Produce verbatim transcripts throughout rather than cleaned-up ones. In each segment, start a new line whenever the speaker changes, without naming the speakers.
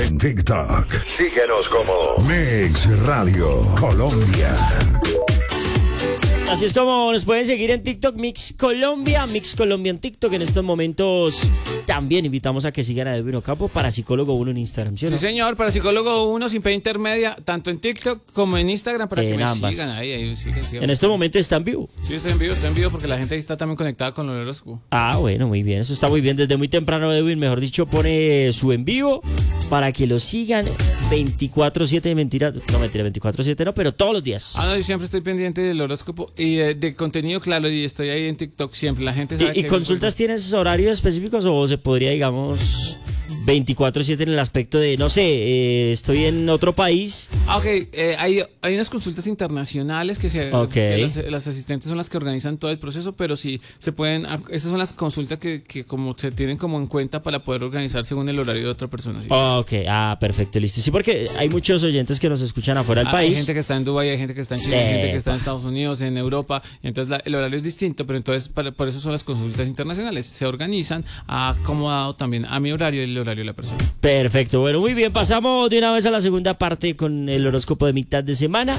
En TikTok, síguenos como Mix Radio Colombia.
Así es como nos pueden seguir en TikTok, Mix Colombia, Mix Colombia en TikTok. En estos momentos también invitamos a que sigan a Edwin Ocampo, Parapsicólogo uno en Instagram, ¿sí o no?
Sí, señor, Parapsicólogo uno sin P intermedia, tanto en TikTok como en Instagram, para
en
que me
ambas.
sigan ahí. ahí siguen, siguen.
En este momento está en vivo.
Sí, estoy en vivo, estoy en vivo porque la gente ahí está también conectada con el horóscopo.
Ah, bueno, muy bien, eso está muy bien. Desde muy temprano Edwin, mejor dicho, pone su en vivo para que lo sigan veinticuatro siete, mentira, no mentira, veinticuatro siete no, pero todos los días.
Ah, no, yo siempre estoy pendiente del horóscopo y de, de contenido, claro, y estoy ahí en TikTok siempre. La gente sabe
¿Y, y
que
consultas tienes horarios específicos o se podría, digamos, veinticuatro siete en el aspecto de, no sé, eh, estoy en otro país?
Ah, ok, eh, hay, hay unas consultas internacionales que, se,
Okay.
que las, las asistentes son las que organizan todo el proceso, pero sí se pueden, esas son las consultas que, que como se tienen como en cuenta para poder organizar según el horario de otra persona. ¿Sí?
Ok, ah, perfecto, listo. Sí, porque hay muchos oyentes que nos escuchan afuera del
Ah,
país.
Hay gente que está en Dubái, hay gente que está en Chile, hay gente que está en Estados Unidos, en Europa, y entonces la, el horario es distinto, pero entonces para, por eso son las consultas internacionales. Se organizan acomodado también a mi horario y el horario de la persona.
Perfecto, bueno, muy bien, pasamos de una vez a la segunda parte con el horóscopo de mitad de semana.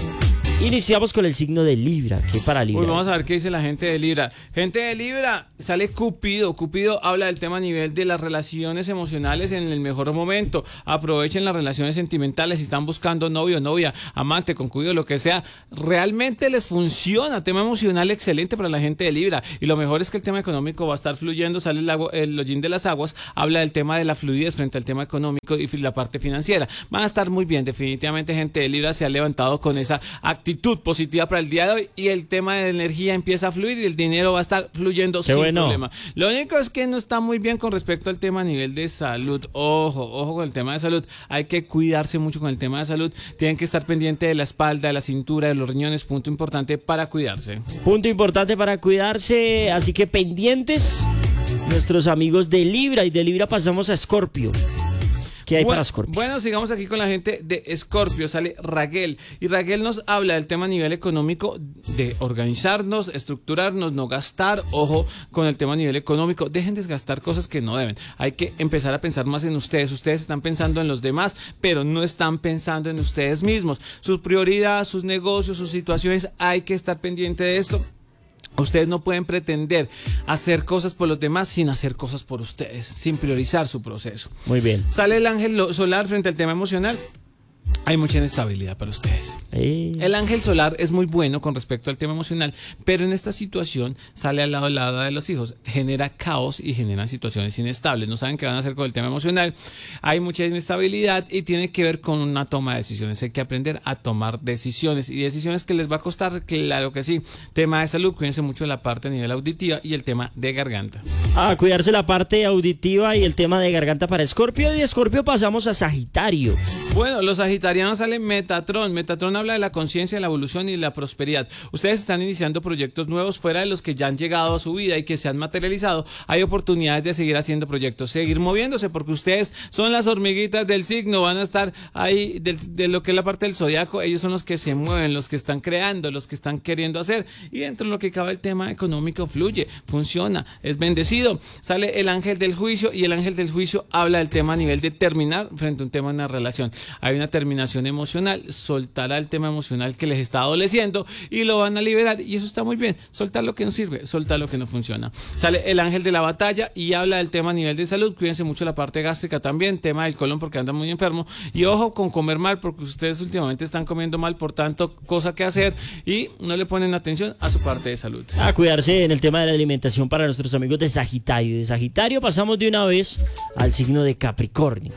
Iniciamos con el signo de Libra. ¿Qué para Libra?
Uy, vamos a ver qué dice la gente de Libra. Gente de Libra, sale Cupido. Cupido habla del tema a nivel de las relaciones emocionales en el mejor momento. Aprovechen las relaciones sentimentales si están buscando novio, novia, amante, concubido, lo que sea. Realmente les funciona. Tema emocional excelente para la gente de Libra. Y lo mejor es que el tema económico va a estar fluyendo. Sale el, agua, el hollín de las aguas. Habla del tema de la fluidez frente al tema económico y la parte financiera. Van a estar muy bien. Definitivamente gente de Libra se ha levantado con esa actitud actitud positiva para el día de hoy y el tema de energía empieza a fluir y el dinero va a estar fluyendo
Qué
sin
bueno.
problema. Lo único es que no está muy bien con respecto al tema a nivel de salud. Ojo, ojo con el tema de salud. Hay que cuidarse mucho con el tema de salud. Tienen que estar pendiente de la espalda, de la cintura, de los riñones. Punto importante para cuidarse.
Punto importante para cuidarse, así que pendientes nuestros amigos de Libra, y de Libra pasamos a Escorpio. ¿Qué hay
bueno,
para Escorpio?
Bueno, sigamos aquí con la gente de Escorpio. Sale Raquel. Y Raquel nos habla del tema a nivel económico, de organizarnos, estructurarnos, no gastar. Ojo con el tema a nivel económico. Dejen de gastar cosas que no deben. Hay que empezar a pensar más en ustedes. Ustedes están pensando en los demás, pero no están pensando en ustedes mismos. Sus prioridades, sus negocios, sus situaciones, hay que estar pendiente de esto. Ustedes no pueden pretender hacer cosas por los demás sin hacer cosas por ustedes, sin priorizar su proceso.
Muy bien.
Sale el ángel solar frente al tema emocional. Hay mucha inestabilidad para ustedes.
Eh.
El ángel solar es muy bueno con respecto al tema emocional, pero en esta situación sale al lado de la hada de los hijos, genera caos y genera situaciones inestables. No saben qué van a hacer con el tema emocional. Hay mucha inestabilidad y tiene que ver con una toma de decisiones. Hay que aprender a tomar decisiones y decisiones que les va a costar, claro que sí. Tema de salud, cuídense mucho de la parte a nivel auditiva y el tema de garganta.
A cuidarse la parte auditiva y el tema de garganta para Escorpio. Y de Escorpio pasamos a Sagitario.
Bueno, los sagitarianos salen Metatron. Metatron habla de la conciencia, la evolución y la prosperidad. Ustedes están iniciando proyectos nuevos fuera de los que ya han llegado a su vida y que se han materializado. Hay oportunidades de seguir haciendo proyectos, seguir moviéndose, porque ustedes son las hormiguitas del signo, van a estar ahí de, de lo que es la parte del zodiaco. Ellos son los que se mueven, los que están creando, los que están queriendo hacer. Y dentro de lo que cabe el tema económico fluye, funciona, es bendecido. Sale el ángel del juicio y el ángel del juicio habla del tema a nivel de terminar frente a un tema en una relación. Hay una terminación emocional, soltará el tema emocional que les está adoleciendo y lo van a liberar, y eso está muy bien. Soltar lo que no sirve, soltar lo que no funciona. Sale el ángel de la batalla y habla del tema a nivel de salud. Cuídense mucho la parte gástrica también, tema del colon porque andan muy enfermo, y ojo con comer mal porque ustedes últimamente están comiendo mal por tanto cosa que hacer y no le ponen atención a su parte de salud.
A cuidarse en el tema de la alimentación para nuestros amigos de Sagitario. De Sagitario pasamos de una vez al signo de Capricornio.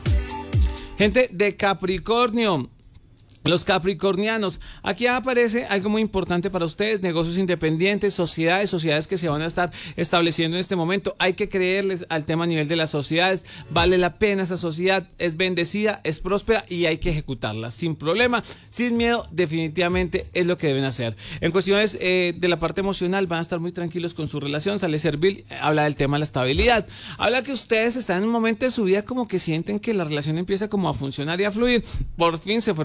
Gente de Capricornio. Los capricornianos, aquí aparece algo muy importante para ustedes: negocios independientes, sociedades, sociedades que se van a estar estableciendo en este momento. Hay que creerles al tema a nivel de las sociedades, vale la pena esa sociedad, es bendecida, es próspera y hay que ejecutarla sin problema, sin miedo. Definitivamente es lo que deben hacer. En cuestiones eh, de la parte emocional van a estar muy tranquilos con su relación. Sale Servil, habla del tema de la estabilidad, habla que ustedes están en un momento de su vida como que sienten que la relación empieza como a funcionar y a fluir. Por fin se fueron los malos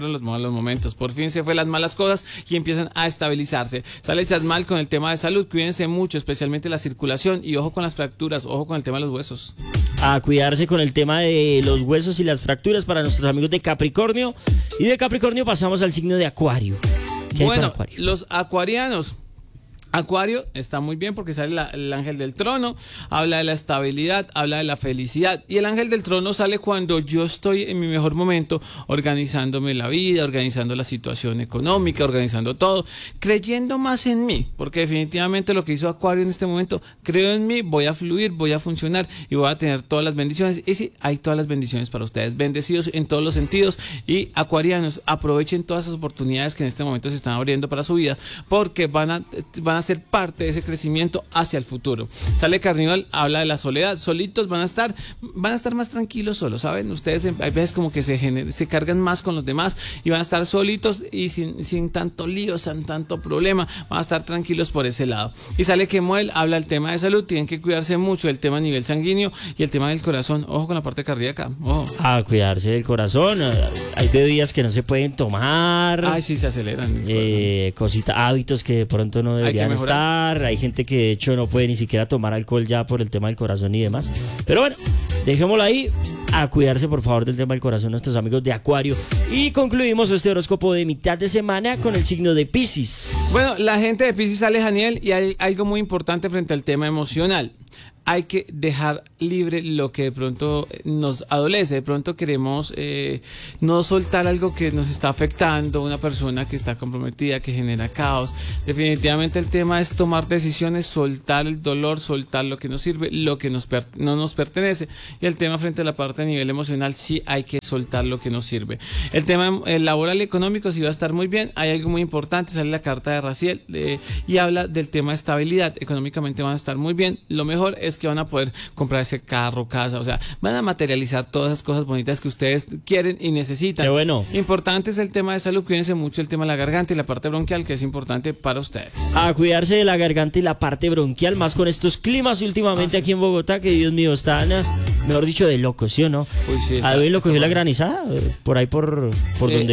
malos momentos. Por fin se fue las malas cosas y empiezan a estabilizarse. Sale Chasmal con el tema de salud. Cuídense mucho, especialmente la circulación. Y ojo con las fracturas, ojo con el tema de los huesos.
A cuidarse con el tema de los huesos y las fracturas para nuestros amigos de Capricornio. Y de Capricornio pasamos al signo de Acuario. ¿Qué
Bueno,
hay para Acuario?
Los acuarianos. Acuario está muy bien porque sale la, el ángel del trono, habla de la estabilidad, habla de la felicidad. Y el ángel del trono sale cuando yo estoy en mi mejor momento, organizándome la vida, organizando la situación económica, organizando todo, creyendo más en mí. Porque definitivamente lo que hizo Acuario en este momento, creo en mí, voy a fluir, voy a funcionar y voy a tener todas las bendiciones. Y sí, hay todas las bendiciones para ustedes, bendecidos en todos los sentidos. Y acuarianos, aprovechen todas esas oportunidades que en este momento se están abriendo para su vida, porque van a, van a a ser parte de ese crecimiento hacia el futuro. Sale Carnival, habla de la soledad, solitos van a estar, van a estar más tranquilos solos, ¿saben? Ustedes hay veces como que se, gener, se cargan más con los demás y van a estar solitos y sin, sin tanto lío, sin tanto problema, van a estar tranquilos por ese lado. Y sale Kemuel, habla del tema de salud, tienen que cuidarse mucho del tema a nivel sanguíneo y el tema del corazón, ojo con la parte cardíaca, ojo.
A cuidarse del corazón, hay bebidas que no se pueden tomar.
Ay, sí, se aceleran.
Eh, cositas, hábitos que de pronto no deberían estar. Hay gente que de hecho no puede ni siquiera tomar alcohol ya por el tema del corazón y demás. Pero bueno, dejémoslo ahí. A cuidarse por favor del tema del corazón nuestros amigos de Acuario. Y concluimos este horóscopo de mitad de semana con el signo de Piscis.
Bueno, la gente de Piscis sale, Daniel, y hay algo muy importante frente al tema emocional. Hay que dejar libre lo que de pronto nos adolece. De pronto queremos eh, no soltar algo que nos está afectando, una persona que está comprometida, que genera caos. Definitivamente el tema es tomar decisiones, soltar el dolor, soltar lo que nos sirve, lo que nos per- no nos pertenece. Y el tema frente a la parte a nivel emocional, sí hay que soltar lo que nos sirve. El tema el laboral y económico sí va a estar muy bien. Hay algo muy importante, sale la carta de Raziel eh, y habla del tema de estabilidad. Económicamente van a estar muy bien. Lo mejor es que van a poder comprar ese carro, casa, o sea, van a materializar todas esas cosas bonitas que ustedes quieren y necesitan.
Qué bueno.
Importante es el tema de salud, cuídense mucho el tema de la garganta y la parte bronquial, que es importante para ustedes.
A cuidarse de la garganta y la parte bronquial, más con estos climas últimamente ah, sí. aquí en Bogotá, que Dios mío, están, mejor dicho, de locos, ¿sí o no?
Uy, sí, está,
¿A Edwin lo cogió
bueno.
la granizada? Por ahí por, por eh, donde